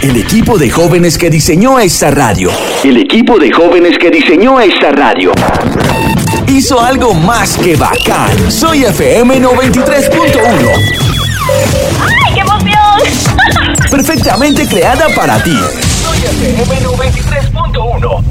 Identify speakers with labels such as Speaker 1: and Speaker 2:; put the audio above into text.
Speaker 1: El equipo de jóvenes que diseñó esta radio. El equipo de jóvenes que diseñó esta radio hizo algo más que bacán. Soy FM 93.1.
Speaker 2: ¡Ay, qué emoción!
Speaker 1: Perfectamente creada para ti. Soy FM 93.1.